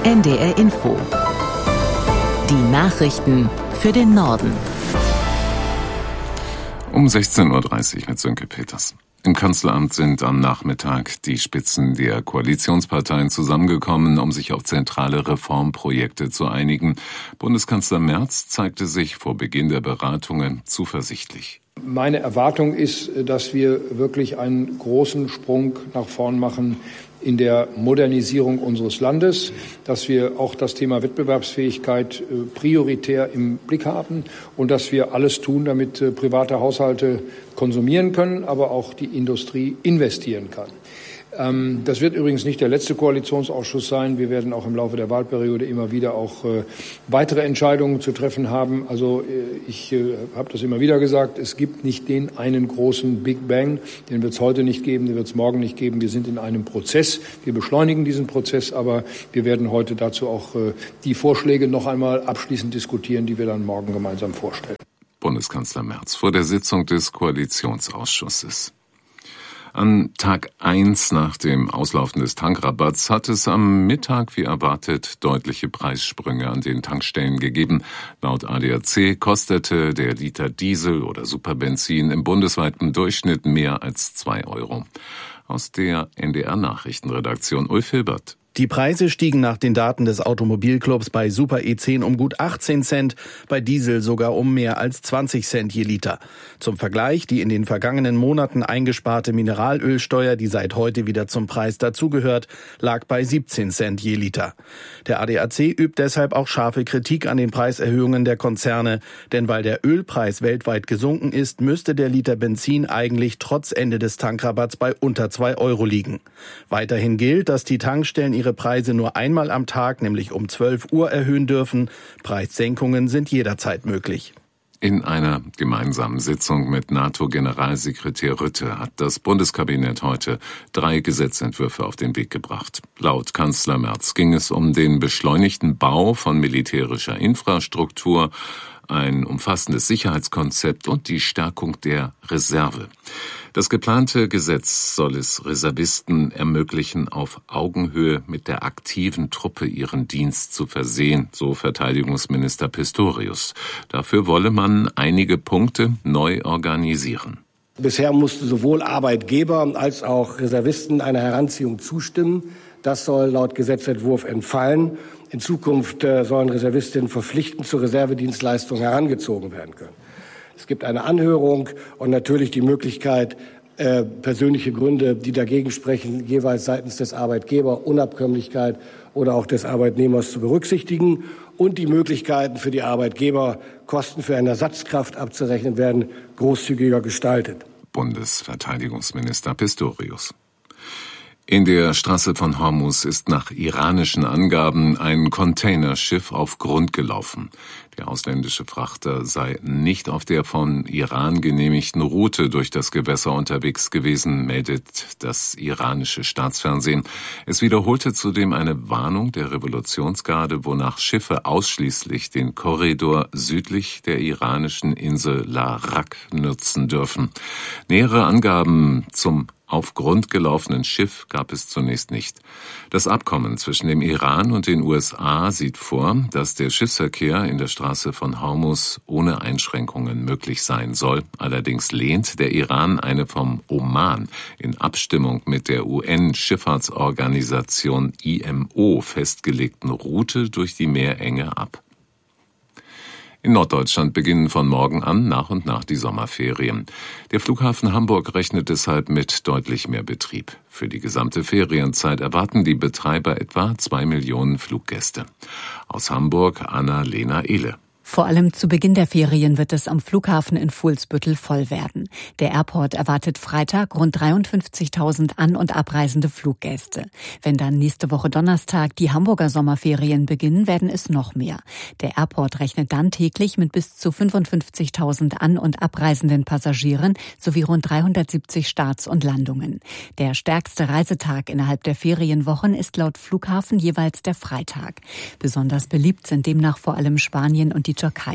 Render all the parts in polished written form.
NDR Info. Die Nachrichten für den Norden. Um 16.30 Uhr mit Sönke Peters. Im Kanzleramt sind am Nachmittag die Spitzen der Koalitionsparteien zusammengekommen, um sich auf zentrale Reformprojekte zu einigen. Bundeskanzler Merz zeigte sich vor Beginn der Beratungen zuversichtlich. Meine Erwartung ist, dass wir wirklich einen großen Sprung nach vorn machen in der Modernisierung unseres Landes, dass wir auch das Thema Wettbewerbsfähigkeit prioritär im Blick haben und dass wir alles tun, damit private Haushalte konsumieren können, aber auch die Industrie investieren kann. Das wird übrigens nicht der letzte Koalitionsausschuss sein. Wir werden auch im Laufe der Wahlperiode immer wieder auch weitere Entscheidungen zu treffen haben. Also ich habe das immer wieder gesagt, es gibt nicht den einen großen Big Bang, den wird es heute nicht geben, den wird es morgen nicht geben. Wir sind in einem Prozess, wir beschleunigen diesen Prozess, aber wir werden heute dazu auch die Vorschläge noch einmal abschließend diskutieren, die wir dann morgen gemeinsam vorstellen. Bundeskanzler Merz vor der Sitzung des Koalitionsausschusses. An Tag 1 nach dem Auslaufen des Tankrabatts hat es am Mittag wie erwartet deutliche Preissprünge an den Tankstellen gegeben. Laut ADAC kostete der Liter Diesel oder Superbenzin im bundesweiten Durchschnitt mehr als 2 Euro. Aus der NDR-Nachrichtenredaktion Ulf Hilbert. Die Preise stiegen nach den Daten des Automobilclubs bei Super E10 um gut 18 Cent, bei Diesel sogar um mehr als 20 Cent je Liter. Zum Vergleich, die in den vergangenen Monaten eingesparte Mineralölsteuer, die seit heute wieder zum Preis dazugehört, lag bei 17 Cent je Liter. Der ADAC übt deshalb auch scharfe Kritik an den Preiserhöhungen der Konzerne, denn weil der Ölpreis weltweit gesunken ist, müsste der Liter Benzin eigentlich trotz Ende des Tankrabatts bei unter 2 Euro liegen. Weiterhin gilt, dass die Tankstellen ihre Preise nur einmal am Tag, nämlich um 12 Uhr, erhöhen dürfen. Preissenkungen sind jederzeit möglich. In einer gemeinsamen Sitzung mit NATO-Generalsekretär Rutte hat das Bundeskabinett heute 3 Gesetzentwürfe auf den Weg gebracht. Laut Kanzler Merz ging es um den beschleunigten Bau von militärischer Infrastruktur, ein umfassendes Sicherheitskonzept und die Stärkung der Reserve. Das geplante Gesetz soll es Reservisten ermöglichen, auf Augenhöhe mit der aktiven Truppe ihren Dienst zu versehen, so Verteidigungsminister Pistorius. Dafür wolle man einige Punkte neu organisieren. Bisher mussten sowohl Arbeitgeber als auch Reservisten einer Heranziehung zustimmen. Das soll laut Gesetzentwurf entfallen. In Zukunft sollen Reservistinnen verpflichtend zur Reservedienstleistung herangezogen werden können. Es gibt eine Anhörung und natürlich die Möglichkeit, persönliche Gründe, die dagegen sprechen, jeweils seitens des Arbeitgebers, Unabkömmlichkeit oder auch des Arbeitnehmers zu berücksichtigen. Und die Möglichkeiten für die Arbeitgeber, Kosten für eine Ersatzkraft abzurechnen werden, großzügiger gestaltet. Bundesverteidigungsminister Pistorius. In der Straße von Hormuz ist nach iranischen Angaben ein Containerschiff auf Grund gelaufen. Der ausländische Frachter sei nicht auf der von Iran genehmigten Route durch das Gewässer unterwegs gewesen, meldet das iranische Staatsfernsehen. Es wiederholte zudem eine Warnung der Revolutionsgarde, wonach Schiffe ausschließlich den Korridor südlich der iranischen Insel Larak nutzen dürfen. Nähere Angaben zum auf Grund gelaufenen Schiff gab es zunächst nicht. Das Abkommen zwischen dem Iran und den USA sieht vor, dass der Schiffsverkehr in der Straße von Hormuz ohne Einschränkungen möglich sein soll. Allerdings lehnt der Iran eine vom Oman in Abstimmung mit der UN-Schifffahrtsorganisation IMO festgelegten Route durch die Meerenge ab. In Norddeutschland beginnen von morgen an nach und nach die Sommerferien. Der Flughafen Hamburg rechnet deshalb mit deutlich mehr Betrieb. Für die gesamte Ferienzeit erwarten die Betreiber etwa 2 Millionen Fluggäste. Aus Hamburg Anna-Lena Ehle. Vor allem zu Beginn der Ferien wird es am Flughafen in Fuhlsbüttel voll werden. Der Airport erwartet Freitag rund 53.000 an- und abreisende Fluggäste. Wenn dann nächste Woche Donnerstag die Hamburger Sommerferien beginnen, werden es noch mehr. Der Airport rechnet dann täglich mit bis zu 55.000 an- und abreisenden Passagieren sowie rund 370 Starts und Landungen. Der stärkste Reisetag innerhalb der Ferienwochen ist laut Flughafen jeweils der Freitag. Besonders beliebt sind demnach vor allem Spanien und die Türkei.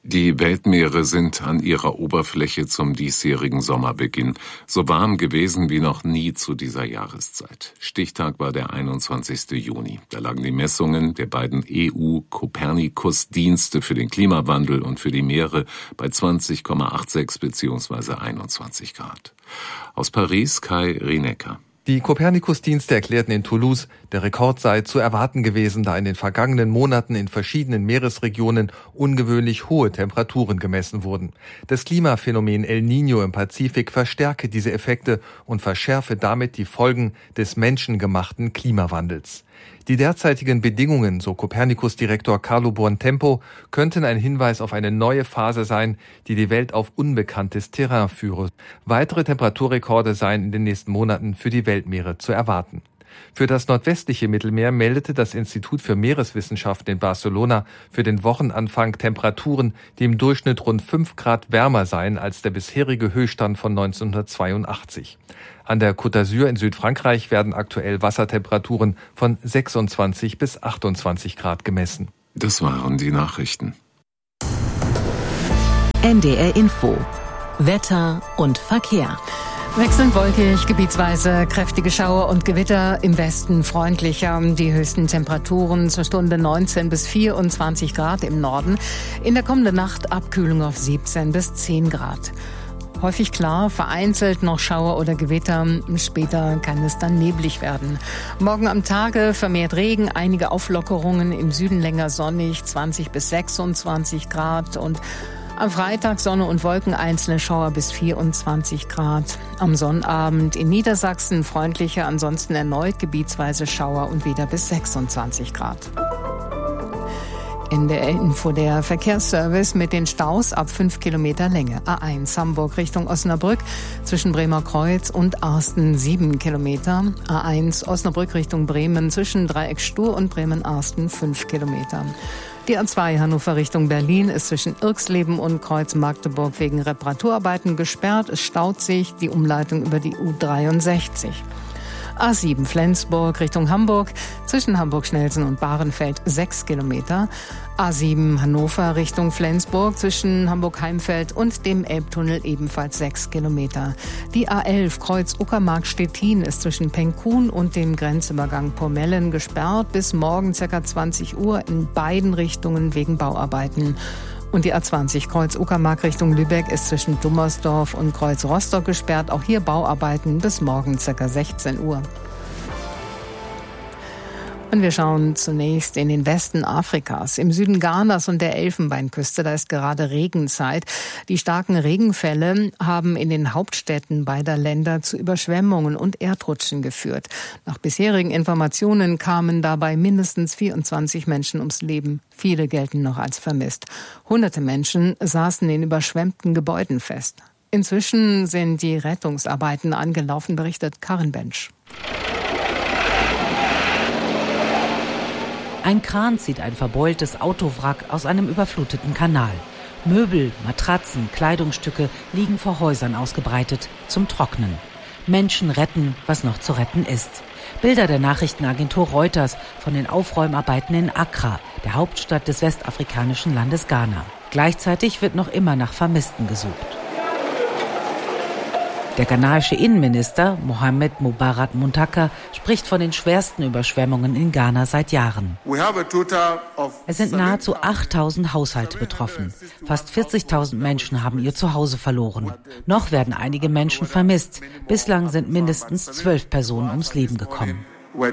Die Weltmeere sind an ihrer Oberfläche zum diesjährigen Sommerbeginn so warm gewesen wie noch nie zu dieser Jahreszeit. Stichtag war der 21. Juni. Da lagen die Messungen der beiden EU-Copernicus-Dienste für den Klimawandel und für die Meere bei 20,86 bzw. 21 Grad. Aus Paris Kai Rinecker. Die Copernicus-Dienste erklärten in Toulouse, der Rekord sei zu erwarten gewesen, da in den vergangenen Monaten in verschiedenen Meeresregionen ungewöhnlich hohe Temperaturen gemessen wurden. Das Klimaphänomen El Niño im Pazifik verstärke diese Effekte und verschärfe damit die Folgen des menschengemachten Klimawandels. Die derzeitigen Bedingungen, so Copernicus-Direktor Carlo Buontempo, könnten ein Hinweis auf eine neue Phase sein, die die Welt auf unbekanntes Terrain führe. Weitere Temperaturrekorde seien in den nächsten Monaten für die Weltmeere zu erwarten. Für das nordwestliche Mittelmeer meldete das Institut für Meereswissenschaften in Barcelona für den Wochenanfang Temperaturen, die im Durchschnitt rund 5 Grad wärmer seien als der bisherige Höchststand von 1982. An der Côte d'Azur in Südfrankreich werden aktuell Wassertemperaturen von 26 bis 28 Grad gemessen. Das waren die Nachrichten. NDR Info. Wetter und Verkehr. Wechselnd wolkig, gebietsweise kräftige Schauer und Gewitter, im Westen freundlicher. Die höchsten Temperaturen zur Stunde 19 bis 24 Grad im Norden. In der kommenden Nacht Abkühlung auf 17 bis 10 Grad. Häufig klar, vereinzelt noch Schauer oder Gewitter. Später kann es dann neblig werden. Morgen am Tage vermehrt Regen, einige Auflockerungen, im Süden länger sonnig, 20 bis 26 Grad und am Freitag Sonne und Wolken, einzelne Schauer bis 24 Grad. Am Sonnabend in Niedersachsen freundlicher, ansonsten erneut gebietsweise Schauer und wieder bis 26 Grad. NDR Info, der Verkehrsservice mit den Staus ab 5 Kilometer Länge. A1 Hamburg Richtung Osnabrück zwischen Bremer Kreuz und Arsten 7 Kilometer. A1 Osnabrück Richtung Bremen zwischen Dreieck Stur und Bremen-Arsten 5 Kilometer. Die A2 Hannover Richtung Berlin ist zwischen Irxleben und Kreuz Magdeburg wegen Reparaturarbeiten gesperrt. Es staut sich, die Umleitung über die U63. A7 Flensburg Richtung Hamburg, zwischen Hamburg-Schnelsen und Bahrenfeld 6 Kilometer. A7 Hannover Richtung Flensburg, zwischen Hamburg-Heimfeld und dem Elbtunnel ebenfalls 6 Kilometer. Die A11 Kreuz Uckermark-Stettin ist zwischen Penkun und dem Grenzübergang Pomellen gesperrt bis morgen ca. 20 Uhr in beiden Richtungen wegen Bauarbeiten. Und die A20 Kreuz Uckermark Richtung Lübeck ist zwischen Dummersdorf und Kreuz Rostock gesperrt. Auch hier Bauarbeiten bis morgen ca. 16 Uhr. Und wir schauen zunächst in den Westen Afrikas. Im Süden Ghanas und der Elfenbeinküste, da ist gerade Regenzeit. Die starken Regenfälle haben in den Hauptstädten beider Länder zu Überschwemmungen und Erdrutschen geführt. Nach bisherigen Informationen kamen dabei mindestens 24 Menschen ums Leben. Viele gelten noch als vermisst. Hunderte Menschen saßen in überschwemmten Gebäuden fest. Inzwischen sind die Rettungsarbeiten angelaufen, berichtet Karin Bensch. Ein Kran zieht ein verbeultes Autowrack aus einem überfluteten Kanal. Möbel, Matratzen, Kleidungsstücke liegen vor Häusern ausgebreitet, zum Trocknen. Menschen retten, was noch zu retten ist. Bilder der Nachrichtenagentur Reuters von den Aufräumarbeiten in Accra, der Hauptstadt des westafrikanischen Landes Ghana. Gleichzeitig wird noch immer nach Vermissten gesucht. Der ghanaische Innenminister Mohamed Mubarak Muntaka spricht von den schwersten Überschwemmungen in Ghana seit Jahren. Es sind nahezu 8.000 Haushalte betroffen. Fast 40.000 Menschen haben ihr Zuhause verloren. Noch werden einige Menschen vermisst. Bislang sind mindestens 12 Personen ums Leben gekommen.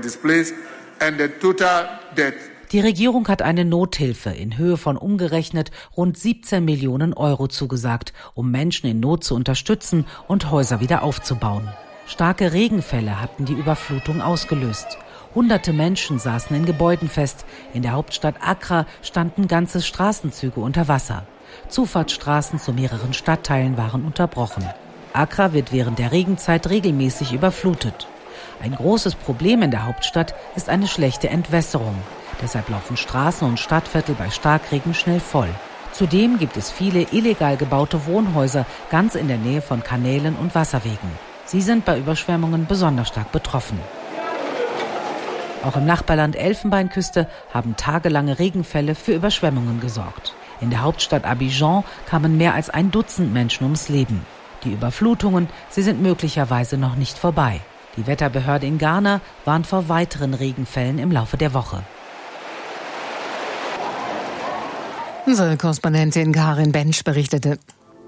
Die Regierung hat eine Nothilfe in Höhe von umgerechnet rund 17 Millionen Euro zugesagt, um Menschen in Not zu unterstützen und Häuser wieder aufzubauen. Starke Regenfälle hatten die Überflutung ausgelöst. Hunderte Menschen saßen in Gebäuden fest. In der Hauptstadt Accra standen ganze Straßenzüge unter Wasser. Zufahrtsstraßen zu mehreren Stadtteilen waren unterbrochen. Accra wird während der Regenzeit regelmäßig überflutet. Ein großes Problem in der Hauptstadt ist eine schlechte Entwässerung. Deshalb laufen Straßen und Stadtviertel bei Starkregen schnell voll. Zudem gibt es viele illegal gebaute Wohnhäuser ganz in der Nähe von Kanälen und Wasserwegen. Sie sind bei Überschwemmungen besonders stark betroffen. Auch im Nachbarland Elfenbeinküste haben tagelange Regenfälle für Überschwemmungen gesorgt. In der Hauptstadt Abidjan kamen mehr als 1 Dutzend Menschen ums Leben. Die Überflutungen, sie sind möglicherweise noch nicht vorbei. Die Wetterbehörde in Ghana warnt vor weiteren Regenfällen im Laufe der Woche. Unsere Korrespondentin Karin Bensch berichtete.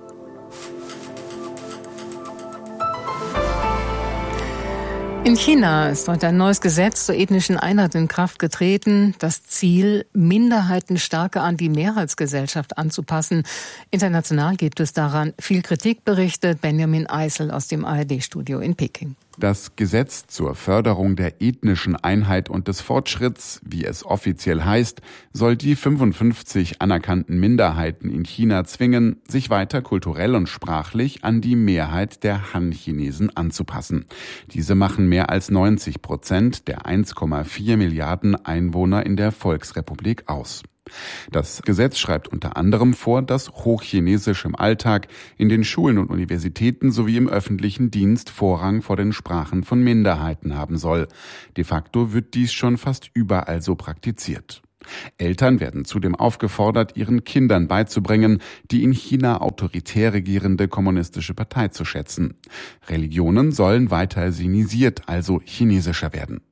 In China ist heute ein neues Gesetz zur ethnischen Einheit in Kraft getreten. Das Ziel, Minderheiten stärker an die Mehrheitsgesellschaft anzupassen. International gibt es daran viel Kritik, berichtet Benjamin Eisel aus dem ARD-Studio in Peking. Das Gesetz zur Förderung der ethnischen Einheit und des Fortschritts, wie es offiziell heißt, soll die 55 anerkannten Minderheiten in China zwingen, sich weiter kulturell und sprachlich an die Mehrheit der Han-Chinesen anzupassen. Diese machen mehr als 90% der 1,4 Milliarden Einwohner in der Volksrepublik aus. Das Gesetz schreibt unter anderem vor, dass Hochchinesisch im Alltag, in den Schulen und Universitäten sowie im öffentlichen Dienst Vorrang vor den Sprachen von Minderheiten haben soll. De facto wird dies schon fast überall so praktiziert. Eltern werden zudem aufgefordert, ihren Kindern beizubringen, die in China autoritär regierende kommunistische Partei zu schätzen. Religionen sollen weiter sinisiert, also chinesischer werden.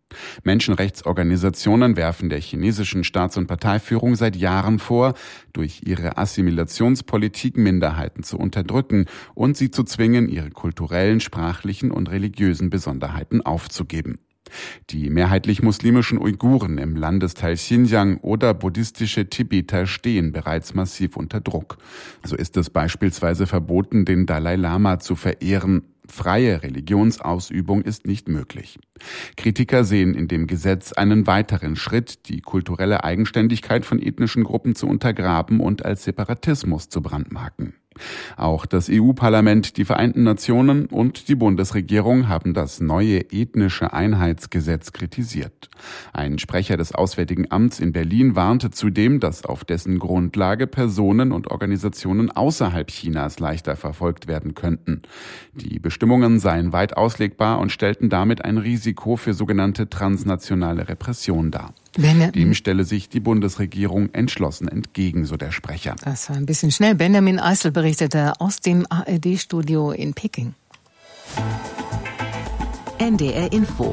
Menschenrechtsorganisationen werfen der chinesischen Staats- und Parteiführung seit Jahren vor, durch ihre Assimilationspolitik Minderheiten zu unterdrücken und sie zu zwingen, ihre kulturellen, sprachlichen und religiösen Besonderheiten aufzugeben. Die mehrheitlich muslimischen Uiguren im Landesteil Xinjiang oder buddhistische Tibeter stehen bereits massiv unter Druck. So ist es beispielsweise verboten, den Dalai Lama zu verehren. Freie Religionsausübung ist nicht möglich. Kritiker sehen in dem Gesetz einen weiteren Schritt, die kulturelle Eigenständigkeit von ethnischen Gruppen zu untergraben und als Separatismus zu brandmarken. Auch das EU-Parlament, die Vereinten Nationen und die Bundesregierung haben das neue ethnische Einheitsgesetz kritisiert. Ein Sprecher des Auswärtigen Amts in Berlin warnte zudem, dass auf dessen Grundlage Personen und Organisationen außerhalb Chinas leichter verfolgt werden könnten. Die Bestimmungen seien weit auslegbar und stellten damit ein Risiko für sogenannte transnationale Repression dar. Dem stelle sich die Bundesregierung entschlossen entgegen, so der Sprecher. Das war ein bisschen schnell. Benjamin Eisel berichtete aus dem ARD-Studio in Peking. NDR Info.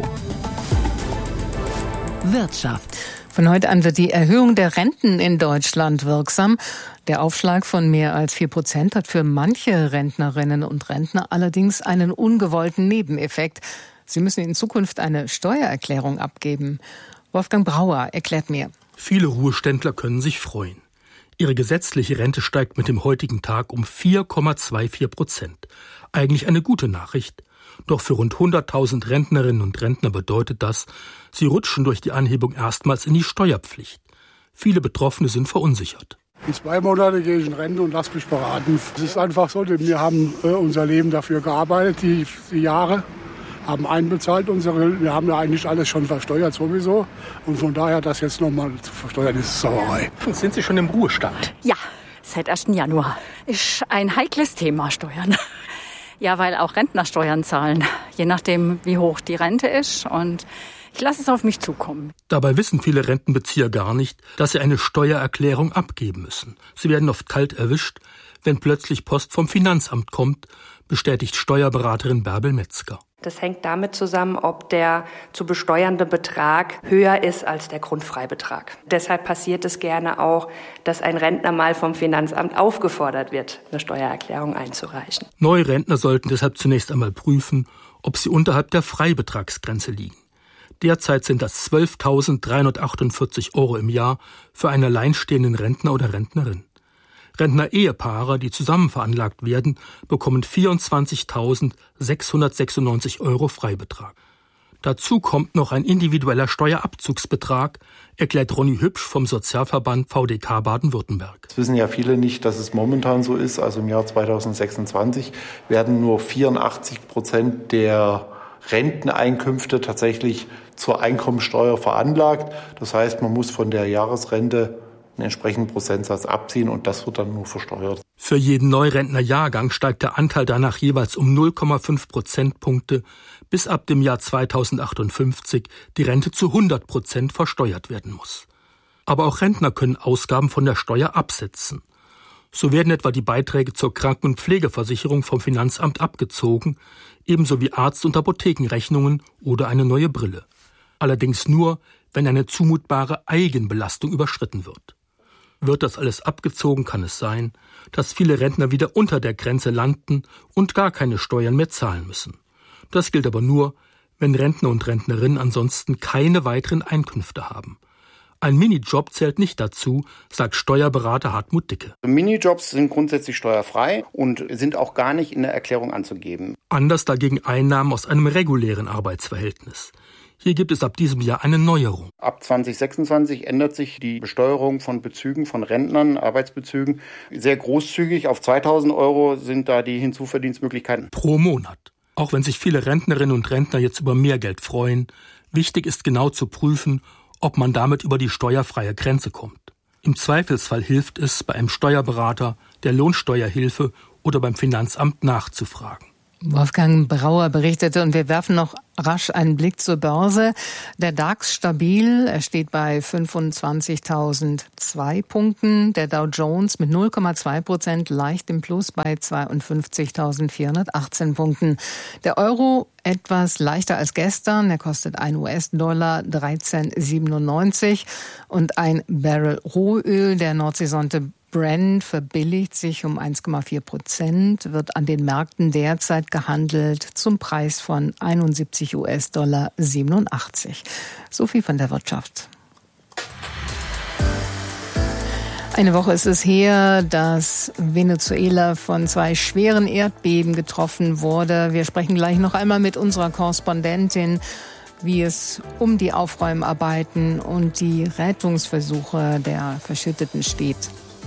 Wirtschaft. Von heute an wird die Erhöhung der Renten in Deutschland wirksam. Der Aufschlag von mehr als 4% hat für manche Rentnerinnen und Rentner allerdings einen ungewollten Nebeneffekt. Sie müssen in Zukunft eine Steuererklärung abgeben. Wolfgang Brauer erklärt mehr. Viele Ruheständler können sich freuen. Ihre gesetzliche Rente steigt mit dem heutigen Tag um 4,24%. Eigentlich eine gute Nachricht. Doch für rund 100.000 Rentnerinnen und Rentner bedeutet das, sie rutschen durch die Anhebung erstmals in die Steuerpflicht. Viele Betroffene sind verunsichert. In 2 Monate gehe ich in Rente und lasse mich beraten. Es ist einfach so, wir haben unser Leben dafür gearbeitet, die Jahre. Haben einbezahlt, wir haben ja eigentlich alles schon versteuert sowieso. Und von daher, das jetzt nochmal zu versteuern, ist Sauerei. Sind Sie schon im Ruhestand? Ja, seit 1. Januar. Ist ein heikles Thema, Steuern. Ja, weil auch Rentner Steuern zahlen, je nachdem, wie hoch die Rente ist. Und ich lasse es auf mich zukommen. Dabei wissen viele Rentenbezieher gar nicht, dass sie eine Steuererklärung abgeben müssen. Sie werden oft kalt erwischt, wenn plötzlich Post vom Finanzamt kommt, bestätigt Steuerberaterin Bärbel Metzger. Das hängt damit zusammen, ob der zu besteuernde Betrag höher ist als der Grundfreibetrag. Deshalb passiert es gerne auch, dass ein Rentner mal vom Finanzamt aufgefordert wird, eine Steuererklärung einzureichen. Neue Rentner sollten deshalb zunächst einmal prüfen, ob sie unterhalb der Freibetragsgrenze liegen. Derzeit sind das 12.348 € im Jahr für einen alleinstehenden Rentner oder Rentnerin. Rentner-Ehepaare, die zusammen veranlagt werden, bekommen 24.696 € Freibetrag. Dazu kommt noch ein individueller Steuerabzugsbetrag, erklärt Ronny Hübsch vom Sozialverband VDK Baden-Württemberg. Es wissen ja viele nicht, dass es momentan so ist. Also im Jahr 2026 werden nur 84% der Renteneinkünfte tatsächlich zur Einkommensteuer veranlagt. Das heißt, man muss von der Jahresrente einen entsprechenden Prozentsatz abziehen und das wird dann nur versteuert. Für jeden Neurentnerjahrgang steigt der Anteil danach jeweils um 0,5 Prozentpunkte, bis ab dem Jahr 2058 die Rente zu 100% versteuert werden muss. Aber auch Rentner können Ausgaben von der Steuer absetzen. So werden etwa die Beiträge zur Kranken- und Pflegeversicherung vom Finanzamt abgezogen, ebenso wie Arzt- und Apothekenrechnungen oder eine neue Brille. Allerdings nur, wenn eine zumutbare Eigenbelastung überschritten wird. Wird das alles abgezogen, kann es sein, dass viele Rentner wieder unter der Grenze landen und gar keine Steuern mehr zahlen müssen. Das gilt aber nur, wenn Rentner und Rentnerinnen ansonsten keine weiteren Einkünfte haben. Ein Minijob zählt nicht dazu, sagt Steuerberater Hartmut Dicke. Minijobs sind grundsätzlich steuerfrei und sind auch gar nicht in der Erklärung anzugeben. Anders dagegen Einnahmen aus einem regulären Arbeitsverhältnis. Hier gibt es ab diesem Jahr eine Neuerung. Ab 2026 ändert sich die Besteuerung von Bezügen von Rentnern, Arbeitsbezügen, sehr großzügig. Auf 2.000 € sind da die Hinzuverdienstmöglichkeiten. Pro Monat. Auch wenn sich viele Rentnerinnen und Rentner jetzt über mehr Geld freuen, wichtig ist genau zu prüfen, ob man damit über die steuerfreie Grenze kommt. Im Zweifelsfall hilft es, bei einem Steuerberater, der Lohnsteuerhilfe oder beim Finanzamt nachzufragen. Wolfgang Brauer berichtete, und wir werfen noch rasch einen Blick zur Börse. Der DAX stabil, er steht bei 25.002 Punkten. Der Dow Jones mit 0,2% leicht im Plus bei 52.418 Punkten. Der Euro etwas leichter als gestern, er kostet $1 13,97 und ein Barrel Rohöl der Nordseesonte Brent verbilligt sich um 1,4%, wird an den Märkten derzeit gehandelt zum Preis von $71,87. So viel von der Wirtschaft. Eine Woche ist es her, dass Venezuela von 2 schweren Erdbeben getroffen wurde. Wir sprechen gleich noch einmal mit unserer Korrespondentin, wie es um die Aufräumarbeiten und die Rettungsversuche der Verschütteten steht.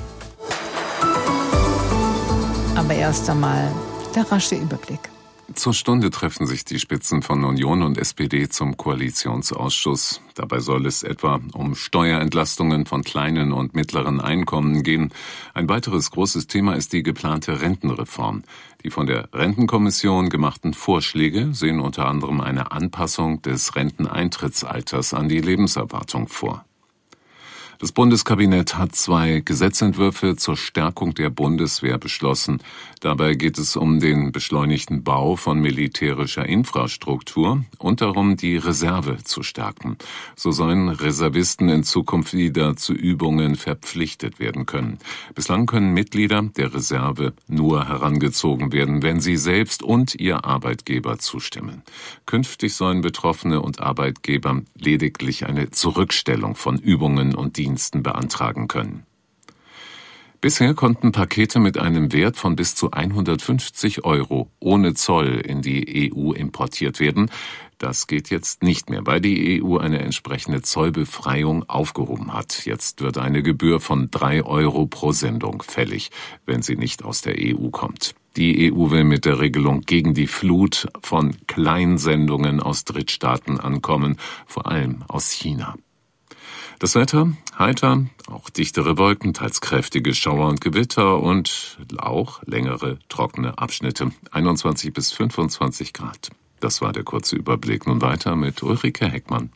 Aber erst einmal der rasche Überblick. Zur Stunde treffen sich die Spitzen von Union und SPD zum Koalitionsausschuss. Dabei soll es etwa um Steuerentlastungen von kleinen und mittleren Einkommen gehen. Ein weiteres großes Thema ist die geplante Rentenreform. Die von der Rentenkommission gemachten Vorschläge sehen unter anderem eine Anpassung des Renteneintrittsalters an die Lebenserwartung vor. Das Bundeskabinett hat 2 Gesetzentwürfe zur Stärkung der Bundeswehr beschlossen. Dabei geht es um den beschleunigten Bau von militärischer Infrastruktur und darum, die Reserve zu stärken. So sollen Reservisten in Zukunft wieder zu Übungen verpflichtet werden können. Bislang können Mitglieder der Reserve nur herangezogen werden, wenn sie selbst und ihr Arbeitgeber zustimmen. Künftig sollen Betroffene und Arbeitgeber lediglich eine Zurückstellung von Übungen und Diensten beantragen können. Bisher konnten Pakete mit einem Wert von bis zu 150 € ohne Zoll in die EU importiert werden. Das geht jetzt nicht mehr, weil die EU eine entsprechende Zollbefreiung aufgehoben hat. Jetzt wird eine Gebühr von 3 € pro Sendung fällig, wenn sie nicht aus der EU kommt. Die EU will mit der Regelung gegen die Flut von Kleinsendungen aus Drittstaaten ankommen, vor allem aus China. Das Wetter heiter, auch dichtere Wolken, teils kräftige Schauer und Gewitter und auch längere trockene Abschnitte. 21 bis 25 Grad. Das war der kurze Überblick. Nun weiter mit Ulrike Heckmann.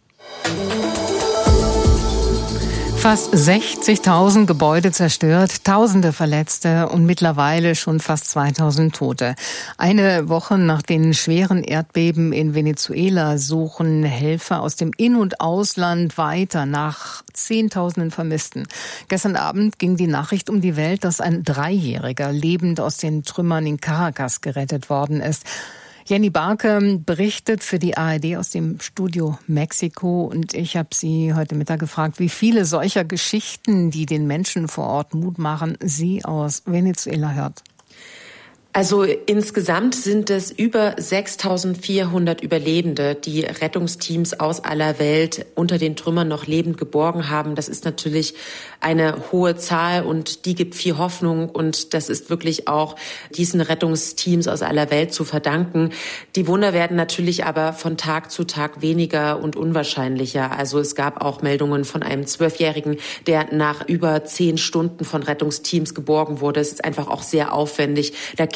Fast 60.000 Gebäude zerstört, Tausende Verletzte und mittlerweile schon fast 2.000 Tote. Eine Woche nach den schweren Erdbeben in Venezuela suchen Helfer aus dem In- und Ausland weiter nach Zehntausenden Vermissten. Gestern Abend ging die Nachricht um die Welt, dass ein 3-Jähriger lebend aus den Trümmern in Caracas gerettet worden ist. Jenny Barke berichtet für die ARD aus dem Studio Mexiko und ich habe sie heute Mittag gefragt, wie viele solcher Geschichten, die den Menschen vor Ort Mut machen, sie aus Venezuela hört. Also insgesamt sind es über 6.400 Überlebende, die Rettungsteams aus aller Welt unter den Trümmern noch lebend geborgen haben. Das ist natürlich eine hohe Zahl und die gibt viel Hoffnung und das ist wirklich auch diesen Rettungsteams aus aller Welt zu verdanken. Die Wunder werden natürlich aber von Tag zu Tag weniger und unwahrscheinlicher. Also es gab auch Meldungen von einem 12-Jährigen, der nach über 10 Stunden von Rettungsteams geborgen wurde. Es ist einfach auch sehr aufwendig. Da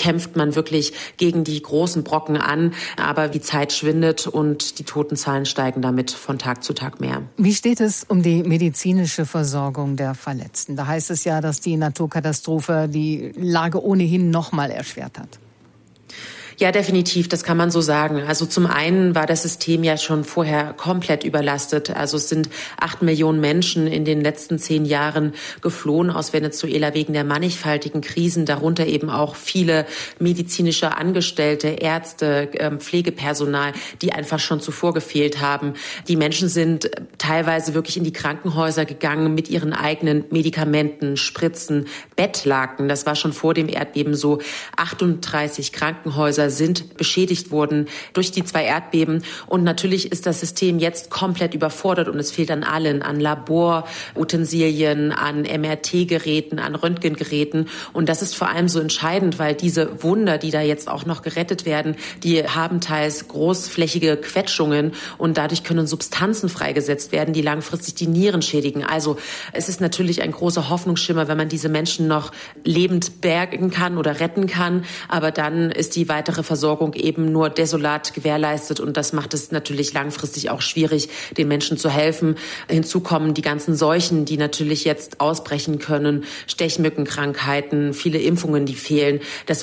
kämpft man wirklich gegen die großen Brocken an. Aber die Zeit schwindet und die Totenzahlen steigen damit von Tag zu Tag mehr. Wie steht es um die medizinische Versorgung der Verletzten? Da heißt es ja, dass die Naturkatastrophe die Lage ohnehin noch mal erschwert hat. Ja, definitiv, das kann man so sagen. Also zum einen war das System ja schon vorher komplett überlastet. Also es sind 8 Millionen Menschen in den letzten 10 Jahren geflohen aus Venezuela wegen der mannigfaltigen Krisen, darunter eben auch viele medizinische Angestellte, Ärzte, Pflegepersonal, die einfach schon zuvor gefehlt haben. Die Menschen sind teilweise wirklich in die Krankenhäuser gegangen mit ihren eigenen Medikamenten, Spritzen, Bettlaken. Das war schon vor dem Erdbeben so. 38 Krankenhäuser sind beschädigt worden durch die 2 Erdbeben. Und natürlich ist das System jetzt komplett überfordert und es fehlt an allen, an Laborutensilien, an MRT-Geräten, an Röntgengeräten. Und das ist vor allem so entscheidend, weil diese Wunder, die da jetzt auch noch gerettet werden, die haben teils großflächige Quetschungen und dadurch können Substanzen freigesetzt werden, die langfristig die Nieren schädigen. Also es ist natürlich ein großer Hoffnungsschimmer, wenn man diese Menschen noch lebend bergen kann oder retten kann. Aber dann ist die weitere Versorgung eben nur desolat gewährleistet und das macht es natürlich langfristig auch schwierig, den Menschen zu helfen. Hinzu kommen die ganzen Seuchen, die natürlich jetzt ausbrechen können, Stechmückenkrankheiten, viele Impfungen, die fehlen. Das